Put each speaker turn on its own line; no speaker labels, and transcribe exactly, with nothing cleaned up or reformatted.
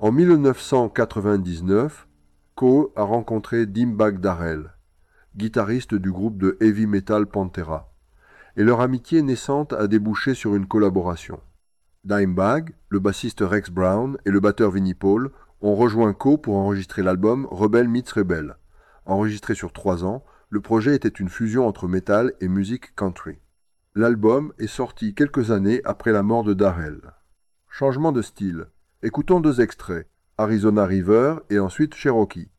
En mille neuf cent quatre-vingt-dix-neuf, Coe a rencontré Dimebag Darrell, guitariste du groupe de heavy metal Pantera, et leur amitié naissante a débouché sur une collaboration. Dimebag, le bassiste Rex Brown et le batteur Vinnie Paul ont rejoint Coe pour enregistrer l'album Rebel Meets Rebel. Enregistré sur trois ans, le projet était une fusion entre metal et musique country. L'album est sorti quelques années après la mort de Darrell. Changement de style. Écoutons deux extraits, Arizona River et ensuite Cherokee.